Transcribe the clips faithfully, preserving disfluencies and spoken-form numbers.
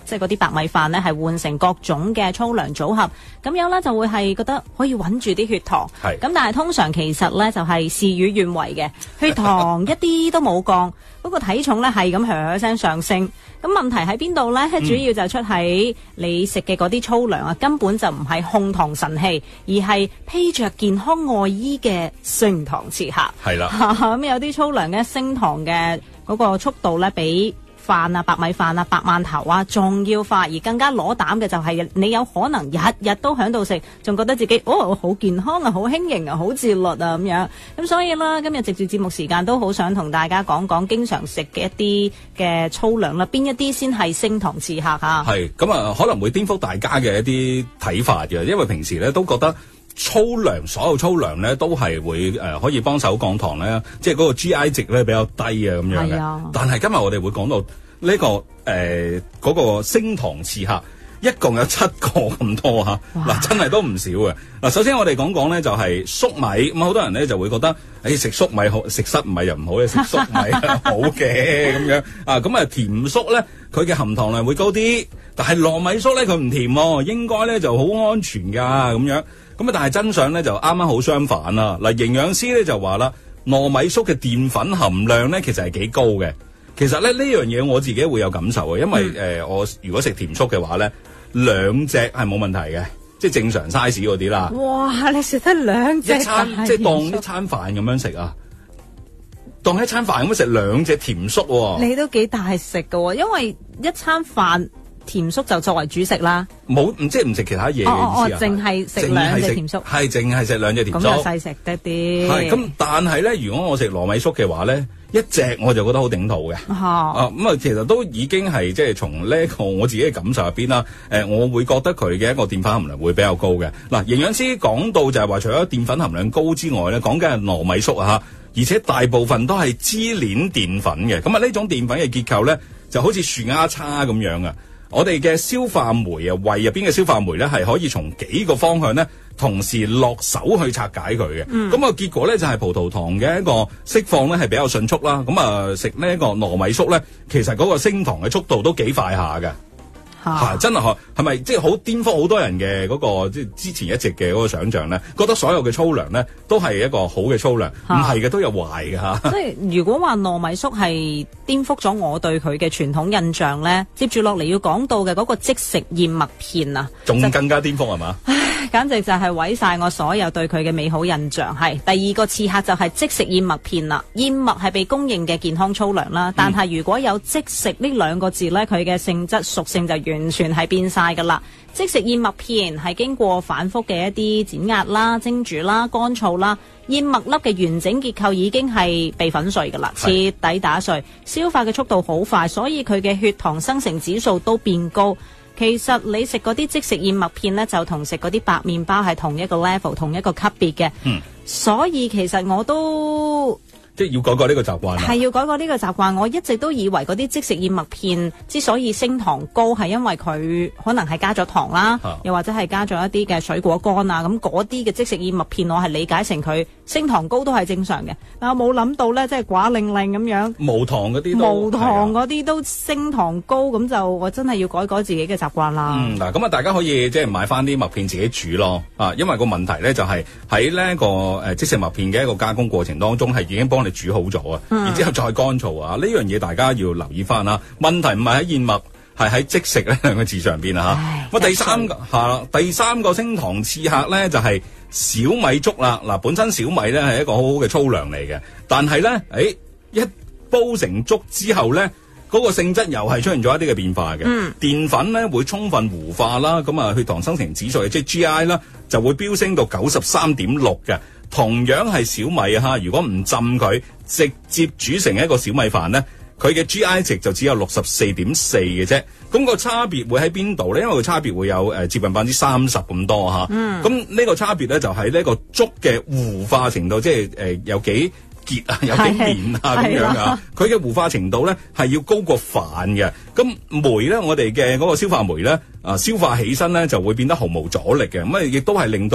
即係嗰啲白米飯咧係換成各種嘅粗糧組合，咁樣咧就會係覺得可以穩住啲血糖。 係咁，但係通常其實咧就係事與願違嘅，血糖一啲都冇降，嗰個體重咧係咁響聲上升。咁問題喺邊度咧？主要就出喺你食嘅嗰啲粗糧啊，根本就唔係控糖神器，而係披着健康外衣嘅升糖刺客。 係啦， 咁有啲粗糧嘅升糖嘅嗰個速度咧，比飯啊、白米飯啊、白饅頭啊仲要快，而更加攞膽嘅就係你有可能日日都喺度食，仲覺得自己哦好健康啊、好輕盈啊、好自律啊咁樣。咁所以啦，今日藉住節目時間都好想同大家講講經常食嘅一啲嘅粗糧啦，邊一啲先係升糖刺客啊？ 係咁啊，可能會顛覆大家嘅一啲睇法嘅，因為平時咧都覺得粗糧所有粗糧咧都係會誒、呃、可以幫手降糖咧，即係嗰個 G I 值咧比較低啊咁樣嘅。 啊、 但係今日我哋會講到呢、這個誒嗰、呃那個升糖刺客，一共有七個咁多嚇，嗱、啊、真係都唔少嘅。嗱，首先我哋講講咧就係、是、粟米，咁好多人咧就會覺得誒食粟米好，食塞米又唔好嘅，食粟米好嘅咁樣啊。咁啊甜粟咧佢嘅含糖量會高啲，但係糯米粟咧佢唔甜喎，應該咧就好安全㗎咁樣。咁啊但係真相咧就啱啱好相反啦。嗱，營養師咧就話啦，糯米粟嘅澱粉含量咧其實係幾高嘅。其實咧呢樣嘢我自己會有感受嘅，因為誒、嗯呃、我如果食甜粟嘅話咧，兩隻係冇問題嘅，即係正常 size 嗰啲啦。 哇！你食得兩隻一餐即係當一餐飯咁樣食啊，當一餐飯咁樣食兩隻甜粟喎。 你都幾大食㗎喎，因為一餐飯甜粟就作為主食啦。 冇唔即係唔食其他嘢嘅意思啊？ 哦哦，淨係食兩隻甜粟， 係淨係食兩隻甜粟。 咁就細食得啲。 係咁，但係咧，如果我食糯米粟嘅話咧，一隻我就覺得好頂肚嘅。 啊咁啊，其實都已經係即係從呢一個我自己嘅感受入邊啦。誒、呃，我會覺得佢嘅一個澱粉含量會比較高嘅。嗱、啊，營養師講到就係話，除咗澱粉含量高之外咧，講緊係糯米粟啊，而且大部分都係支鏈澱粉嘅。咁啊，呢種澱粉嘅結構咧，就好似樹丫叉咁樣啊。我哋嘅消化酶啊，胃入邊嘅消化酶咧，係可以從幾個方向咧，同時落手去拆解佢嘅。咁啊、嗯，結果咧就係、是、葡萄糖嘅一個釋放咧係比較迅速啦。咁啊，食呢一個糯米粟咧，其實嗰個升糖嘅速度都幾快下嘅。吓、啊，真係係咪即係好顛覆好多人嘅嗰、那個即係之前一直嘅嗰個想象咧？覺得所有嘅粗糧咧都係一個好嘅粗糧，唔係嘅都有壞嘅吓。 即係如果話糯米粟係顛覆咗我對佢嘅傳統印象咧，接住落嚟要講到嘅嗰個即食燕麥片啊， 仲更加顛覆係嘛？ 唉，簡直就係毀晒我所有對佢嘅美好印象。係第二個刺客就係即食燕麥片啦。燕麥係被公認嘅健康粗糧啦，但係如果有即食呢兩個字咧，佢嘅性質屬性就完全係變晒噶啦。即食燕麥片係經過反覆嘅一啲碾壓啦、蒸煮啦、乾燥啦，燕麥粒嘅完整結構已經係被粉碎噶啦，徹底打碎，消化嘅速度好快，所以佢嘅血糖生成指數都變高。其實你食嗰啲即食燕麥片呢，就同食嗰啲白麵包係同一個 level、同一個級別嘅。嗯，所以其實我都即係要改過呢個習慣， 係要改過呢個習慣。我一直都以為嗰啲即食燕麥片之所以升糖高，係因為佢可能係加咗糖啦，啊、又或者係加咗一啲嘅水果乾啊。咁嗰啲嘅即食燕麥片，我係理解成佢升糖高都係正常嘅。但我冇諗到咧，即係寡令令咁樣， 無糖嗰啲， 無糖嗰啲都升糖高，咁就我真係要改改自己嘅習慣啦。 嗯，嗱，咁啊，大家可以即係買翻啲麥片自己煮咯。啊，因為個問題咧就係喺呢一個誒即食麥片嘅一個加工過程當中，係已經幫你煮好咗啊，然之後再乾燥啊，呢樣嘢大家要留意翻啦。問題唔係喺燕麥，係喺即食呢兩個字上邊啊嚇。咁第三個係啦，第三個升糖刺客咧就係小米粥啦。嗱，本身小米咧係一個好好嘅粗糧嚟嘅，但係咧，誒一煲成粥之後咧，嗰個性質又係出現咗一啲嘅變化嘅。嗯，澱粉咧會充分糊化啦，咁啊血糖生成指數即係 G I 啦，就會飆升到九十三點六嘅。同樣係小米啊嚇，如果唔浸佢，直接煮成一個小米飯咧，佢嘅 G I 值就只有六十四點四嘅啫。咁個差別會喺邊度咧？因為個差別會有誒、呃、接近百分之三十咁多嚇。嗯。咁呢個差別咧就喺呢個粥嘅糊化程度，即係誒、呃、有幾結啊，有幾綿啊咁樣啊。佢嘅糊化程度咧係要高過飯嘅。咁酶咧，我哋嘅嗰個消化酶咧啊，消化起身咧就會變得毫無阻力嘅。咁啊，亦都係令到咧。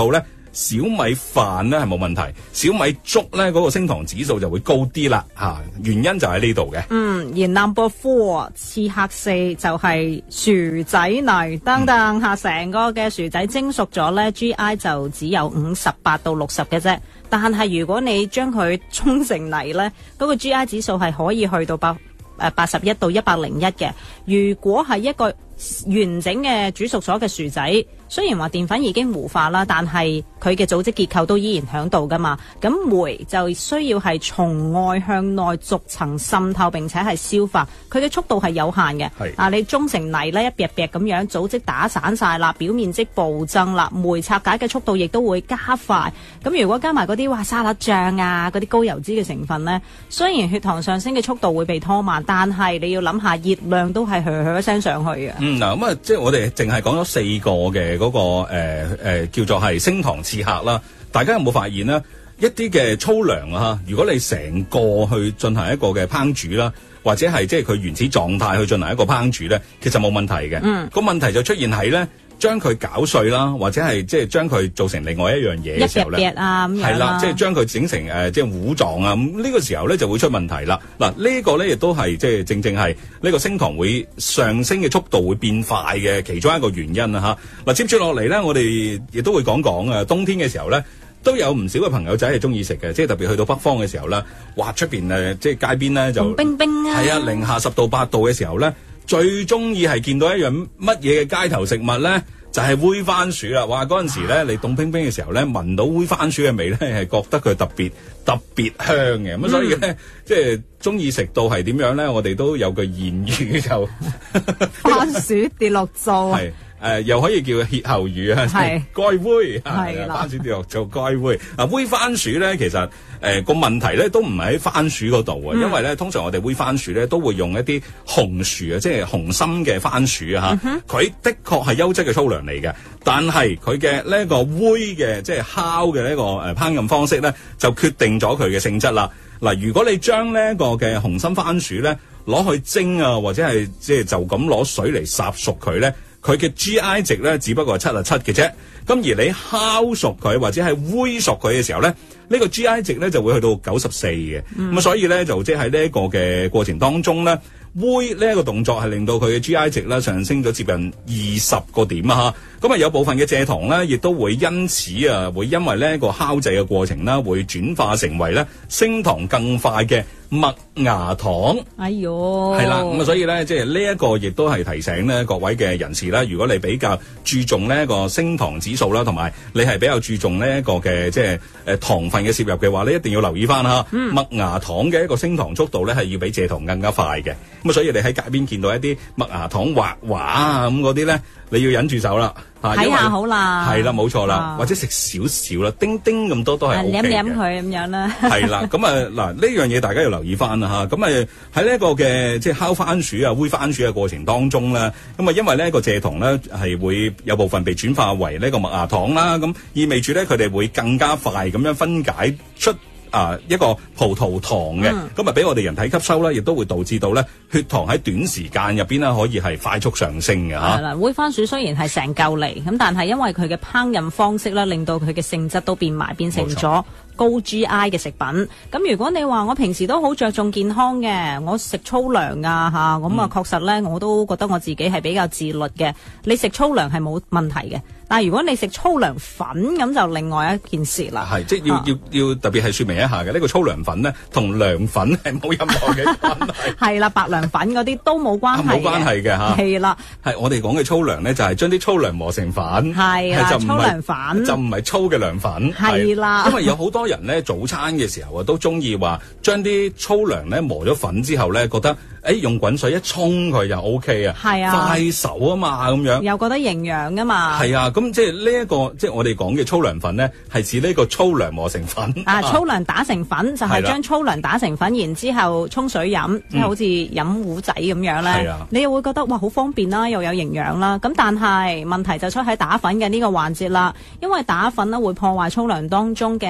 小米飯咧係冇問題，小米粥咧嗰個升糖指數就會高啲啦嚇，原因就喺呢度嘅。 嗯，而 number four 刺客四就係薯仔泥，等等嚇，成個嘅薯仔蒸熟咗咧 ，G I 就只有五十八到六十嘅啫。但係如果你將佢沖成泥咧，嗰、嗰個 G I 指數係可以去到百誒八十一到一百零一嘅。如果係一個完整嘅煮熟咗嘅薯仔，雖然話澱粉已經糊化啦，但係佢嘅組織結構都依然喺度噶嘛。咁酶就需要係從外向內逐層滲透，並且係消化，佢嘅速度係有限嘅。啊，你舂成泥咧，一煸煸咁樣組織打散晒啦，表面積暴增啦，酶拆解嘅速度亦都會加快。咁如果加埋嗰啲話沙律醬啊，嗰啲高油脂嘅成分呢，雖然血糖上升嘅速度會被拖慢，但係你要諗下熱量都係噓噓一聲上去嘅。 嗯，嗱咁啊，即係我哋淨係講咗四個嘅嗰、嗰個誒誒、呃呃、叫做係升糖刺客啦。大家有冇發現呢？一啲嘅粗糧啊，如果你成個去進行一個嘅烹煮啦，或者係即係佢原始狀態去進行一個烹煮咧，其實冇問題嘅。嗯，個問題就出現喺咧，將佢攪碎啦，或者係即係將佢做成另外一樣嘢嘅時候咧，係啦，即係將佢整成誒即係糊狀啊，咁呢個時候咧就會出問題啦。嗱，呢個咧亦都係即係正正係呢個升糖會上升嘅速度會變快嘅其中一個原因啊嚇。嗱，接住落嚟咧，我哋亦都會講講啊，冬天嘅時候咧，都有唔少嘅朋友仔係中意食嘅，即係特別去到北方嘅時候咧，哇出邊誒即係街邊咧就冰冰啊， 係啊，零下十度八度嘅時候咧，最中意係見到一樣乜嘢嘅街頭食物咧，就係煨番薯啦！哇，嗰陣時咧，你凍冰冰嘅時候咧，聞到煨番薯嘅味咧，係覺得佢特別特別香嘅。咁、嗯、所以咧，即係中意食到係點樣咧？我哋都有句諺語就番薯跌落灶。 誒、呃、又可以叫歇後語啊，係該煨， 係啦， 番薯掉落就該煨。啊，煨番薯咧，其實誒、呃、個問題咧都唔係喺番薯嗰度啊，嗯、因為咧通常我哋煨番薯咧都會用一啲紅薯啊，即係紅心嘅番薯啊嚇，佢、嗯、的確係優質嘅粗糧嚟嘅，但係佢嘅呢一個煨嘅即係烤嘅呢個誒烹飪方式咧，就決定咗佢嘅性質啦。嗱，如果你將呢一個嘅紅心番薯咧攞去蒸啊，或者係即係就咁攞水嚟烚熟佢咧，佢嘅 G I 值咧，只不過係七十七嘅啫。咁而你烤熟佢或者係煨熟佢嘅時候咧，呢、呢個 G I 值咧就會去到九十四嘅。咁、嗯、所以咧就即係喺呢一個嘅過程當中咧，煨呢一個動作係令到佢嘅 G I 值咧上升咗接近二十個點啊！嚇，咁啊有部分嘅蔗糖咧，亦都會因此啊，會因為呢一個烤製嘅過程啦，會轉化成為咧升糖更快嘅麥芽糖。 哎喲， 係啦，咁啊，所以咧，即係呢一個亦都係提醒咧各位嘅人士啦，如果你比較注重呢一個升糖指數啦，同埋你係比較注重呢一個嘅即係誒糖分嘅攝入嘅話，你一定要留意翻嚇，嗯、麥芽糖嘅一個升糖速度咧係要比蔗糖更加快嘅。咁啊，所以你喺街邊見到一啲麥芽糖滑滑啊咁嗰啲咧，你要忍住手啦。 睇下好啦， 係啦，冇錯啦，啊、或者食少少啦，丁丁咁多都係 O K 嘅。舐舐佢咁樣啦。係啦，咁啊嗱，呢樣嘢大家要留意翻啦嚇。咁啊喺呢一個嘅即係烤番薯啊、煨番薯嘅過程當中咧，咁啊因為呢一個蔗糖咧係會有部分被轉化為呢個麥芽糖啦，咁意味住咧佢哋會更加快咁樣分解出啊一個葡萄糖嘅，咁啊俾我哋人體吸收咧，亦都會導致到咧血糖喺短時間入邊咧可以係快速上升嘅嚇。係啦， 煨番薯雖然係成嚿嚟，咁但係因為佢嘅烹飪方式咧，令到佢嘅性質都變埋，變成咗高 G I 嘅食品。咁如果你話我平時都好着重健康嘅，我食粗糧啊嚇，咁啊確實咧我都覺得我自己係比較自律嘅。你食粗糧係冇問題嘅。但係如果你食粗糧粉咁就另外一件事啦。 係，即係要、啊、要要特別係説明一下嘅，呢、呢個粗糧粉咧同涼粉係冇任何嘅關係。 係啦，白涼粉嗰啲都冇關係。 冇關係嘅嚇。 係啦， 係我哋講嘅粗糧咧，就係將啲粗糧磨成粉。 係啦，粗糧粉就唔係粗嘅涼粉。 係啦， 因為有好多人咧早餐嘅時候啊，都中意話將啲粗糧咧磨咗粉之後咧，覺得誒用滾水一沖佢就 O K 啊。係啊，快手啊嘛咁樣。又覺得營養㗎嘛。係啊，咁即係呢一個即係我哋講嘅粗糧粉咧，係指呢個粗糧磨成粉。 啊，粗糧打成粉就係將粗糧打成粉，然之後沖水飲，即係好似飲糊仔咁樣咧。 啊、 你又會覺得哇好方便啦，又有營養啦。咁但係問題就出喺打粉嘅呢個環節啦，因為打粉咧會破壞粗糧當中嘅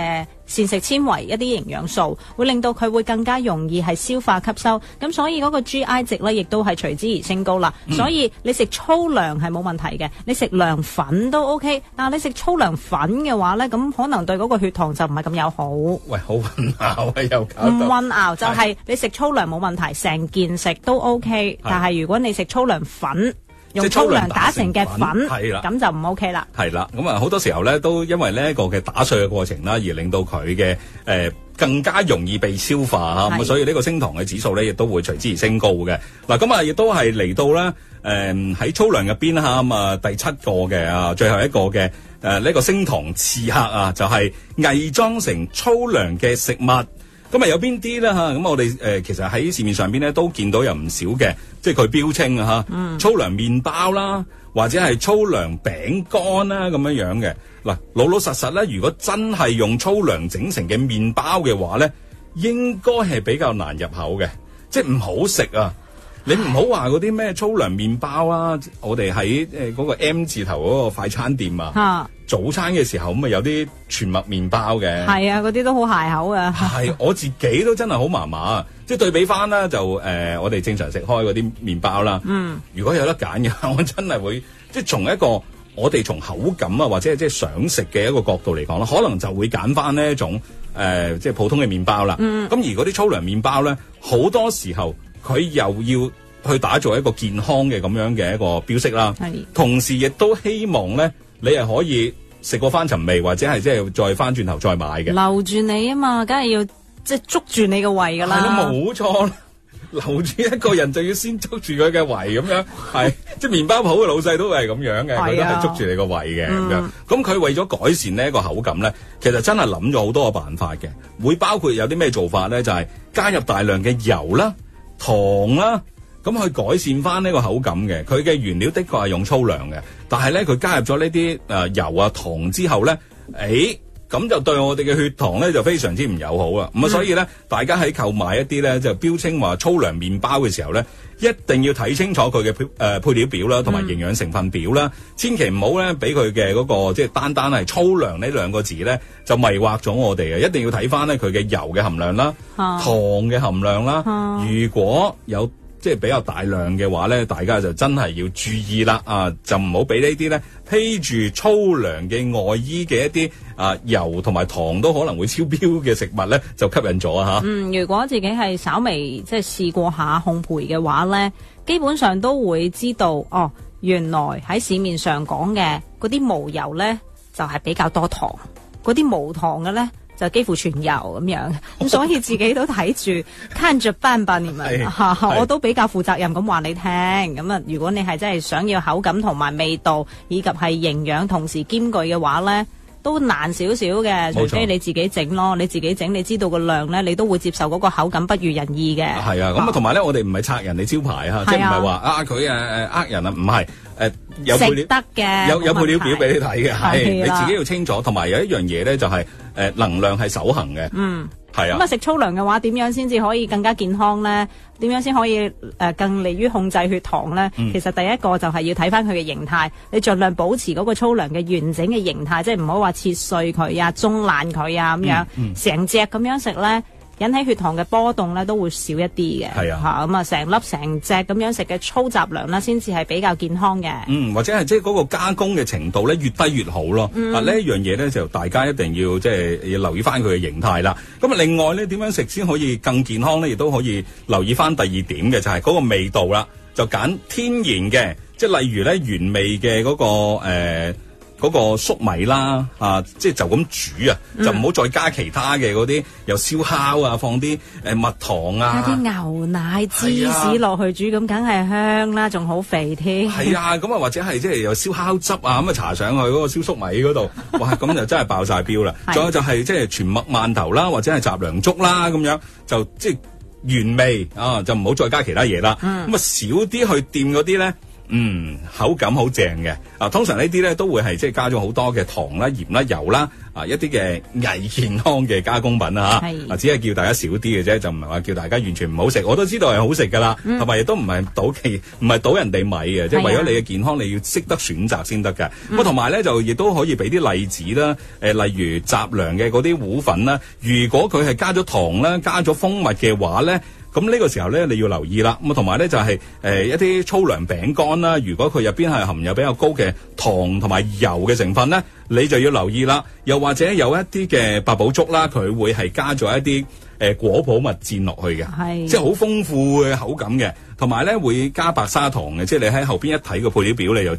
膳食纖維一啲營養素，會令到佢會更加容易係消化吸收，咁所以嗰個 G I 值咧亦都係隨之而升高啦。嗯、所以你食粗糧係冇問題嘅，你食糧粉都 OK， 但係你食粗糧粉嘅話咧，咁可能對嗰個血糖就唔係咁友好。 喂，好混淆啊，又搞到唔混淆就係你食粗糧冇問題，成件食都 OK， 但係如果你食粗糧粉，用粗糧打成嘅粉，咁就唔 OK 啦。 係啦，咁啊好多時候咧都因為呢一個嘅打碎嘅過程啦，而令到佢嘅誒更加容易被消化嚇，咁所以呢個升糖嘅指數咧亦都會隨之而升高嘅。嗱，咁啊亦都係嚟到咧誒喺粗糧入邊嚇，咁啊第七個嘅啊最後一個嘅誒呢個升糖刺客啊，就係、是、偽裝成粗糧嘅食物。咁啊有邊啲咧嚇？咁我哋誒、呃、其實喺市面上邊咧都見到有唔少嘅，即係佢標稱啊嚇，嗯、粗糧麵包啦，或者係粗糧餅乾啦咁樣樣嘅。嗱，老老實實咧，如果真係用粗糧整成嘅麵包嘅話咧，應該係比較難入口嘅，即係唔好食啊！你唔好話嗰啲咩粗糧麵包啊，我哋喺誒嗰個 M 字頭嗰個快餐店啊，啊早餐嘅時候咁啊有啲全麥麵包嘅， 係啊，嗰啲都好鞋口啊。 係我自己都真係好麻麻，即係對比翻啦，就誒、呃、我哋正常食開嗰啲麵包啦。嗯，如果有得揀嘅，我真係會即係從一個我哋從口感啊，或者係即係想食嘅一個角度嚟講啦，可能就會揀翻呢一種誒、呃、即係普通嘅麵包啦。嗯，咁而嗰啲粗糧麵包咧，好多時候。佢又要去打造一個健康嘅咁樣嘅一個標識啦，係同時亦都希望咧，你係可以食過翻尋味，或者係即係再翻轉頭再買嘅。留住你啊嘛，梗係要即係捉住你個胃噶啦。 係咯，冇錯啦，留住一個人就要先捉住佢嘅胃咁樣，係即係麵包鋪嘅老細都係咁樣嘅，佢都係捉住你個胃嘅咁樣。咁佢為咗改善呢一個口感咧，其實真係諗咗好多個辦法嘅，會包括有啲咩做法咧，就係加入大量嘅油啦。糖啦，咁去改善翻呢個口感嘅，佢嘅原料的確係用粗糧嘅，但係咧佢加入咗呢啲誒油啊糖之後咧，誒咁就對我哋嘅血糖咧就非常之唔友好啦。咁啊、嗯，所以咧大家喺購買一啲咧就標稱話粗糧麵包嘅時候咧，一定要睇清楚佢嘅誒配料表啦，同埋營養成分表啦，嗯、千祈唔好咧俾佢嘅嗰個即係單單係粗糧呢兩個字咧就迷惑咗我哋嘅，一定要睇翻咧佢嘅油嘅含量啦，啊、糖嘅含量啦，啊、如果有即係比較大量嘅話咧，大家就真係要注意啦，啊，就唔好俾呢啲咧披住粗糧嘅外衣嘅一啲啊油同埋糖都可能會超標嘅食物咧，就吸引咗啊吓。嗯， 如果自己係稍微即係試過下烘焙嘅話咧，基本上都會知道哦，原來喺市面上講嘅嗰啲無油咧就係、是、比較多糖，嗰啲無糖嘅咧就幾乎全油咁樣，咁所以自己都睇住看着辦吧，你們嚇，我都比較負責任咁話你聽。咁啊，如果你係真係想要口感同埋味道，以及係營養同時兼具嘅話咧，都難少少嘅，除非你自己整咯。你自己整，你知道個量咧，你都會接受嗰個口感不如人意嘅。係啊，咁啊，同埋咧，我哋唔係拆人哋招牌嚇，即係唔係話啊佢誒誒呃人啊，唔係誒有配料得嘅， 有有配料表俾你睇嘅，係你自己要清楚。同埋有一樣嘢咧，就係誒能量係守恆嘅。嗯。係啊，咁啊食粗糧嘅話，點樣先至可以更加健康咧？點樣先可以誒、呃、更利於控制血糖咧？嗯、其實第一個就係要睇翻佢嘅形態，你盡量保持嗰個粗糧嘅完整嘅形態，即係唔好話切碎佢啊、中爛佢啊咁樣，成隻咁樣食咧。引起血糖嘅波動咧都會少一啲嘅，係啊，嚇咁啊成粒成隻咁樣食嘅粗雜糧啦，先至係比較健康嘅。嗯， 或者係即係嗰個加工嘅程度咧越低越好咯。嗯、啊呢一樣嘢咧就大家一定要即係、就是、要留意翻佢嘅形態啦。咁啊另外咧點樣食先可以更健康咧，亦都可以留意翻第二點嘅就係、是、嗰個味道啦，就揀天然嘅，即係例如咧原味嘅嗰、那個誒。呃嗰個粟米啦，啊，即係就咁煮啊，嗯、就唔好再加其他嘅嗰啲，又燒烤啊，放啲誒、呃、蜜糖啊， 加啲牛奶芝士落去煮，咁梗係香啦，仲好肥添。 係啊，咁啊或者係即係有燒烤汁啊，咁啊搽上去嗰個燒粟米嗰度，哇，咁就真係爆晒標啦。仲有就係即係全麥饅頭啦，或者係雜糧粥啦，咁樣就即係原味啊，就唔好再加其他嘢啦。咁啊、嗯、少啲去掂嗰啲咧。 嗯，口感好正嘅。啊，通常呢啲咧都會係即係加咗好多嘅糖啦、鹽啦、油啦，啊一啲嘅偽健康嘅加工品啊嚇。 係啊，只係叫大家少啲嘅啫，就唔係話叫大家完全唔好食。我都知道係好食㗎啦，同埋亦都唔係倒其唔係倒人哋米嘅，即係為咗你嘅健康，你要識得選擇先得㗎。咁啊，同埋咧就亦都可以俾啲例子啦。誒，例如雜糧嘅嗰啲糊粉啦，如果佢係加咗糖啦、加咗蜂蜜嘅話咧。咁呢個時候咧，你要留意啦。咁啊，同埋咧就係、是、誒、呃、一啲粗糧餅乾啦。如果佢入邊係含有比較高嘅糖同埋油嘅成分咧，你就要留意啦。又或者有一啲嘅八寶粥啦，佢會係加咗一啲誒、呃、果脯蜜餞落去嘅，係即係好豐富嘅口感嘅。同埋咧會加白砂糖嘅，即係你喺後邊一睇個配料表你就